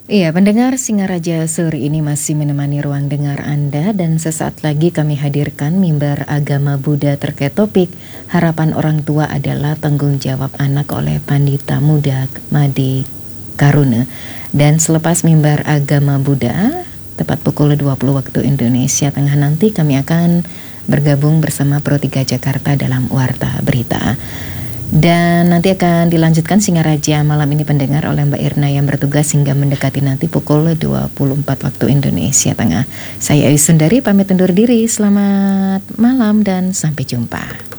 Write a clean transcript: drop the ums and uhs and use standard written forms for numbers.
Iya, pendengar Singaraja sore ini masih menemani ruang dengar Anda dan sesaat lagi kami hadirkan mimbar agama Buddha terkait topik harapan orang tua adalah tanggung jawab anak oleh Pandita Muda Made Karuna. Dan selepas mimbar agama Buddha, tepat pukul 20 waktu Indonesia Tengah nanti kami akan bergabung bersama Pro 3 Jakarta dalam Warta Berita. Dan nanti akan dilanjutkan Singaraja malam ini pendengar oleh Mbak Irna yang bertugas hingga mendekati nanti pukul 24 waktu Indonesia Tengah. Saya Ayu Sundari pamit undur diri. Selamat malam dan sampai jumpa.